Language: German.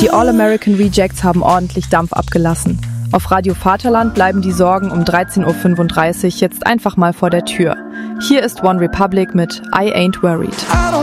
Die All-American Rejects haben ordentlich Dampf abgelassen. Auf Radio Vaterland bleiben die Sorgen um 13.35 Uhr jetzt einfach mal vor der Tür. Hier ist One Republic mit I Ain't Worried.